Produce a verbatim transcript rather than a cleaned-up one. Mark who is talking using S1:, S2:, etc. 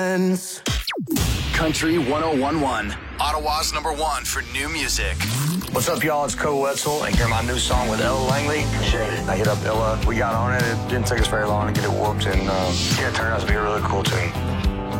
S1: Country one oh one one, Ottawa's number one for new music.
S2: What's up, y'all? It's Cole Wetzel, and hear my new song with Ella Langley. I hit up Ella. We got on it. It didn't take us very long to get it whooped, and uh, yeah, it turned out to be a really cool tune.